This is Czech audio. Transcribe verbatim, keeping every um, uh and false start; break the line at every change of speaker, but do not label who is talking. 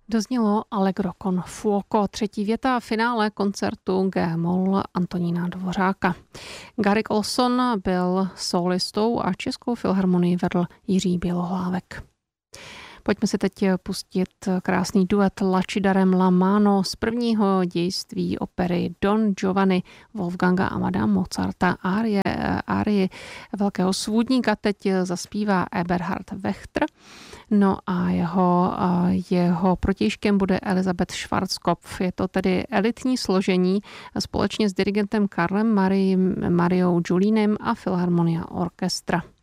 Doznělo Allegro con fuoco, třetí věta finále koncertu G-moll Antonína Dvořáka. Garrick Ohlson byl sólistou a Českou filharmonii vedl Jiří Bělohlávek. Pojďme si teď pustit krásný duet Lacidarem La Mano z prvního dějství opery Don Giovanni Wolfganga Amadea Mozarta. Árie, árii velkého svůdníka teď zaspívá Eberhard Wächter. No a jeho, jeho protějškem bude Elisabeth Schwarzkopf. Je to tedy elitní složení společně s dirigentem Karlem Mariou Julinem a Philharmonia Orchestra.